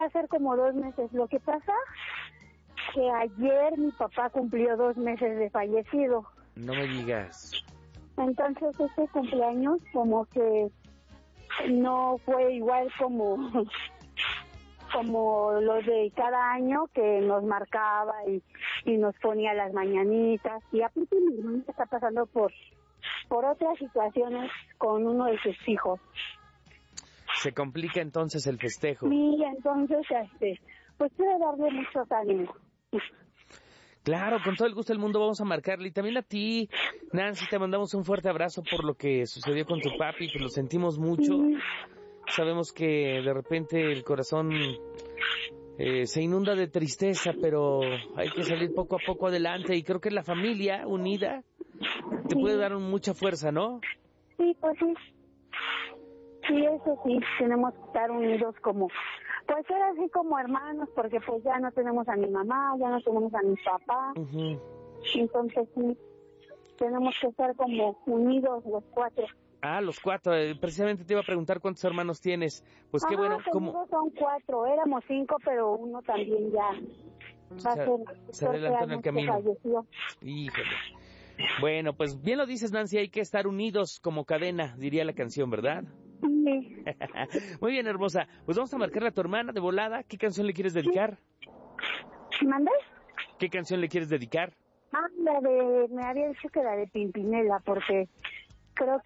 a ser como 2 meses. Lo que pasa que ayer mi papá cumplió 2 meses de fallecido. No me digas. Entonces este cumpleaños como que no fue igual como los de cada año, que nos marcaba y nos ponía las mañanitas. Y aparte mi hermano está pasando por otras situaciones con uno de sus hijos. Se complica entonces el festejo. Sí, entonces pues quiero darle muchos ánimos. Claro, con todo el gusto del mundo vamos a marcarle. Y también a ti, Nancy, te mandamos un fuerte abrazo por lo que sucedió con tu papi, pues lo sentimos mucho. Sí. Sabemos que de repente el corazón se inunda de tristeza, pero hay que salir poco a poco adelante, y creo que la familia unida te puede dar mucha fuerza, ¿no? Sí, pues sí. Sí, eso sí, tenemos que estar unidos como, pues ser así como hermanos, porque pues ya no tenemos a mi mamá, ya no tenemos a mi papá. Uh-huh. Entonces sí, tenemos que estar como unidos los 4. Ah, los 4, precisamente te iba a preguntar cuántos hermanos tienes. Pues qué bueno, como son 4, éramos 5, pero uno también ya va a ser, se adelantó en el camino. Falleció. Híjole. Bueno, pues bien lo dices, Nancy, hay que estar unidos como cadena, diría la canción, ¿verdad? Sí. Muy bien, hermosa. Pues vamos a marcarle a tu hermana de volada. ¿Qué canción le quieres dedicar? ¿Mandé? ¿Qué canción le quieres dedicar? Me había dicho que la de Pimpinela, porque creo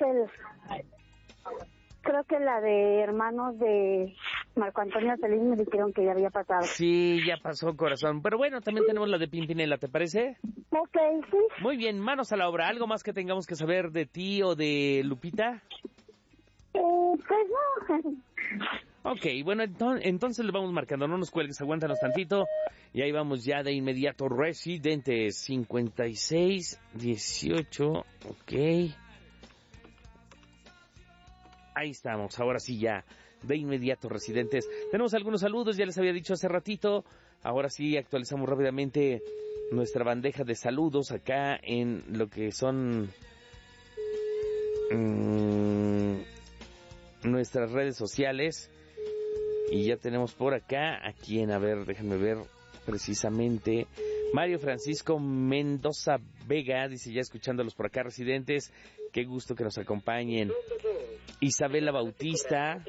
que la de hermanos de Marco Antonio Solís me dijeron que ya había pasado. Sí, ya pasó, corazón. Pero bueno, también tenemos la de Pimpinela, ¿te parece? Ok, sí. Muy bien, manos a la obra. ¿Algo más que tengamos que saber de ti o de Lupita? Pues no. Ok, bueno, entonces le vamos marcando. No nos cuelgues, aguántanos tantito. Y ahí vamos ya de inmediato. Residentes 5618. Ok. Ahí estamos, ahora sí ya, de inmediato, Residentes. Tenemos algunos saludos, ya les había dicho hace ratito. Ahora sí actualizamos rápidamente nuestra bandeja de saludos acá en lo que son nuestras redes sociales. Y ya tenemos por acá a quien, a ver, déjenme ver precisamente. Mario Francisco Mendoza Vega dice, ya escuchándolos por acá, Residentes, qué gusto que nos acompañen. Isabela Bautista,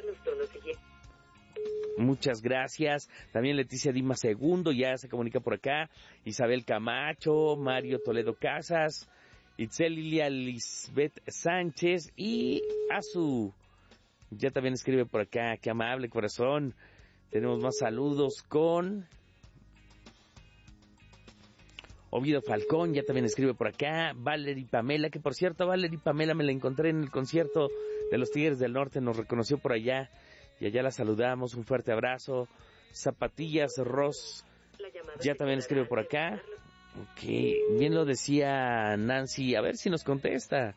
muchas gracias. También Leticia Dima Segundo ya se comunica por acá. Isabel Camacho, Mario Toledo Casas, Itzel Lilia Lisbeth Sánchez y Azu. Ya también escribe por acá, qué amable corazón. Tenemos más saludos con Ovidio Falcón, ya también escribe por acá. Valerie Pamela, que por cierto, Valerie Pamela me la encontré en el concierto de los Tigres del Norte, nos reconoció por allá y allá la saludamos, un fuerte abrazo. Zapatillas Ross, ya también escribe por acá. Ok, bien lo decía Nancy, a ver si nos contesta.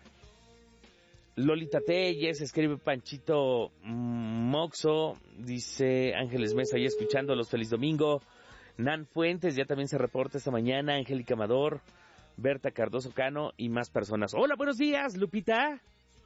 Lolita Telles, escribe Panchito Moxo, dice Ángeles Mesa, ya escuchándolos, feliz domingo. Nan Fuentes, ya también se reporta esta mañana, Angélica Amador, Berta Cardoso Cano y más personas. Hola, buenos días, Lupita.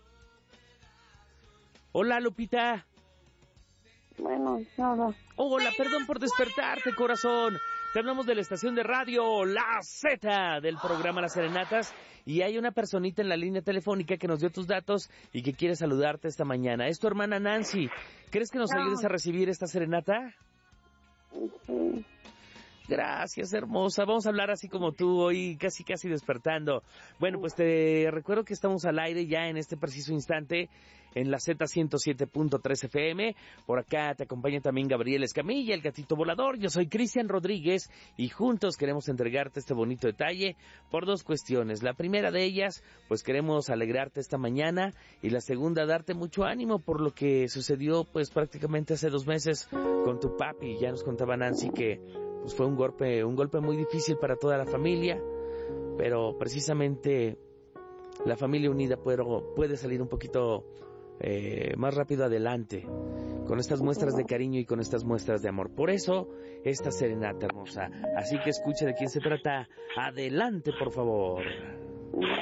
Hola, Lupita. Bueno, no. Hola, perdón por despertarte, corazón. Te hablamos de la estación de radio La Z del programa Las Serenatas y hay una personita en la línea telefónica que nos dio tus datos y que quiere saludarte esta mañana. Es tu hermana Nancy. ¿Crees que nos ayudes a recibir esta serenata? Sí. Gracias, hermosa. Vamos a hablar así como tú hoy, casi despertando. Bueno, pues te recuerdo que estamos al aire ya en este preciso instante en la Z107.3 FM. Por acá te acompaña también Gabriel Escamilla, el gatito volador. Yo soy Cristian Rodríguez y juntos queremos entregarte este bonito detalle por dos cuestiones. La primera de ellas, pues queremos alegrarte esta mañana, y la segunda, darte mucho ánimo por lo que sucedió pues prácticamente hace 2 meses con tu papi. Ya nos contaba Nancy que pues fue un golpe muy difícil para toda la familia, pero precisamente la familia unida puede salir un poquito más rápido adelante con estas muestras de cariño y con estas muestras de amor. Por eso, esta serenata hermosa. Así que escucha de quién se trata. Adelante, por favor.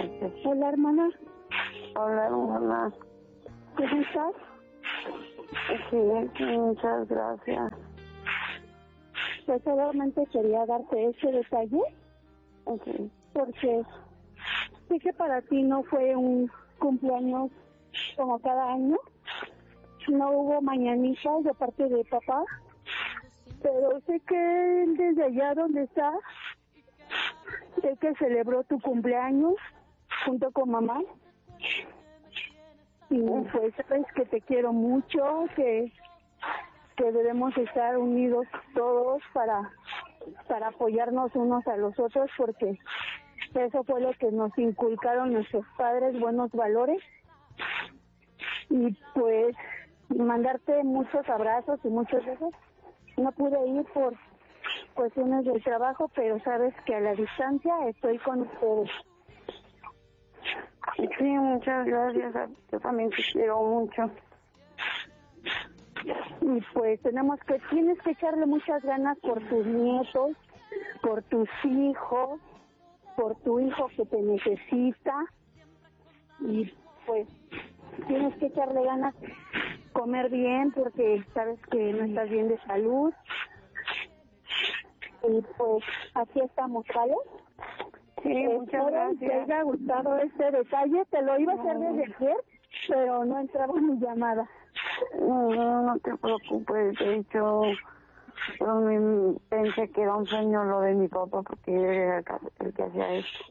Hola, hermana. Hola, hermana. ¿Cómo estás? Sí, muchas gracias. Pues solamente quería darte ese detalle, Sí. porque sé que para ti no fue un cumpleaños como cada año, no hubo mañanitas de parte de papá, pero sé que él desde allá donde está, sé que celebró tu cumpleaños junto con mamá, y pues sabes que te quiero mucho, que debemos estar unidos todos para apoyarnos unos a los otros, porque eso fue lo que nos inculcaron nuestros padres, buenos valores. Y pues mandarte muchos abrazos y muchos besos. No pude ir por cuestiones del trabajo, pero sabes que a la distancia estoy con ustedes. Sí, muchas gracias. Yo también te quiero mucho. Y pues tienes que echarle muchas ganas por tus nietos, por tus hijos, por tu hijo que te necesita, y pues tienes que echarle ganas, comer bien porque sabes que no estás bien de salud. Y pues aquí estamos, ¿vale? Sí, muchas gracias. Te haya gustado este detalle, te lo iba a hacer desde ayer, pero no entraba mi llamada. No te preocupes, de hecho, pensé que era un sueño lo de mi papá, porque él era el que hacía eso.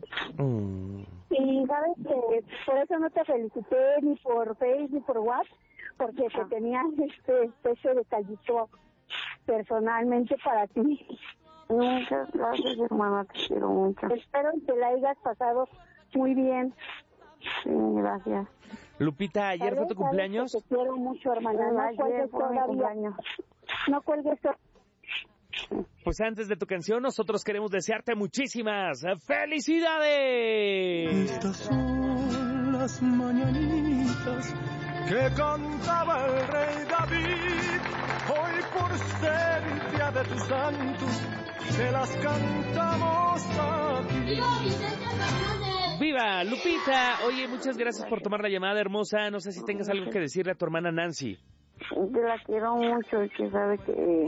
Y sabes que por eso no te felicité ni por Facebook ni por WhatsApp, porque te tenía este detallito personalmente para ti. Muchas gracias, hermana, te quiero mucho. Espero que la hayas pasado muy bien. Sí, gracias. Lupita, ¿ayer fue tu cumpleaños? Te quiero mucho, hermana. No cuelgues todavía. No cuelgues todavía. Pues antes de tu canción, nosotros queremos desearte muchísimas felicidades. Estas son las mañanitas que cantaba el rey David. Hoy por ser día de tu santo, te las cantamos a ti. ¡Viva, Lupita! Oye, muchas gracias por tomar la llamada, hermosa. No sé si tengas algo que decirle a tu hermana Nancy. Te la quiero mucho y que sabe que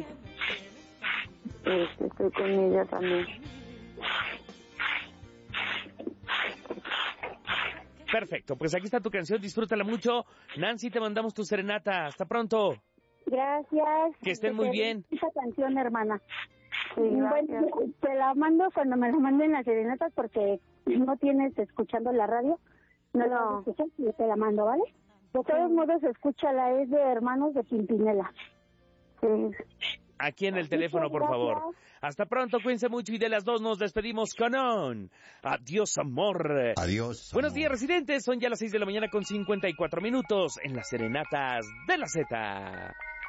estoy con ella también. Perfecto, pues aquí está tu canción, disfrútala mucho. Nancy, te mandamos tu serenata. Hasta pronto. Gracias. Que estén muy bien. Esa canción, hermana. Sí, gracias. Bueno, te la mando cuando me la manden las serenatas, porque no tienes escuchando la radio. No. Escuchas, y te la mando, ¿vale? De todos modos, escúchala, es de Hermanos de Pimpinela. Sí. Aquí en el teléfono, por favor. Hasta pronto, cuídense mucho, y de las 2 nos despedimos con un adiós, amor. Adiós. Buenos días, residentes. Son ya las 6 de la mañana con 54 minutos en las serenatas de la Z.